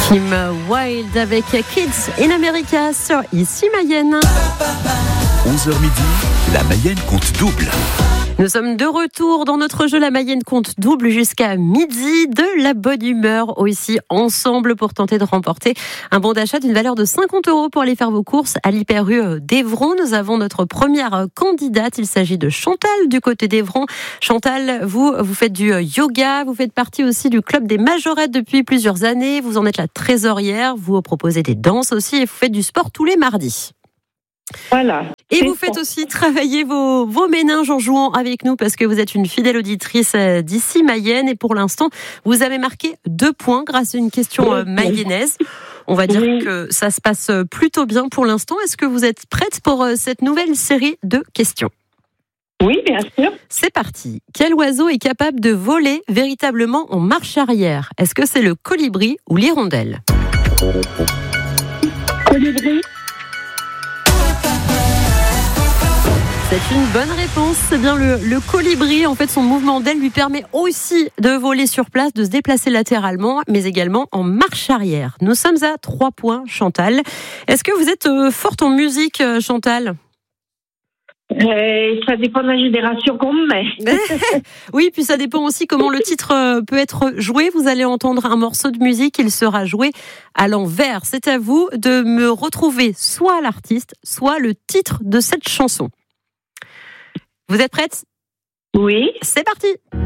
Kim Wilde avec Kids in America sur Ici Mayenne. 11h midi, la Mayenne compte double. Nous sommes de retour dans notre jeu La Mayenne compte double jusqu'à midi. De la bonne humeur aussi ensemble pour tenter de remporter un bon d'achat d'une valeur de 50 € pour aller faire vos courses à l'Hyper-U d'Evron. Nous avons notre première candidate. Il s'agit de Chantal du côté d'Evron. Chantal, vous faites du yoga. Vous faites partie aussi du club des majorettes depuis plusieurs années. Vous en êtes la trésorière. Vous proposez des danses aussi et vous faites du sport tous les mardis. Voilà. Et vous faites aussi travailler vos méninges en jouant avec nous parce que vous êtes une fidèle auditrice d'Ici Mayenne et pour l'instant, vous avez marqué 2 points grâce à une question mayonnaise. On va dire que ça se passe plutôt bien pour l'instant. Est-ce que vous êtes prête pour cette nouvelle série de questions ? Oui, bien sûr. C'est parti. Quel oiseau est capable de voler véritablement en marche arrière ? Est-ce que c'est le colibri ou l'hirondelle ? Colibri. C'est une bonne réponse, c'est bien le colibri. En fait, son mouvement d'aile lui permet aussi de voler sur place, de se déplacer latéralement, mais également en marche arrière. Nous sommes à 3 points, Chantal. Est-ce que vous êtes forte en musique, Chantal ? Ça dépend de la génération qu'on met. Oui, puis ça dépend aussi comment le titre peut être joué. Vous allez entendre un morceau de musique, il sera joué à l'envers. C'est à vous de me retrouver soit l'artiste, soit le titre de cette chanson. Vous êtes prête ? Oui. C'est parti.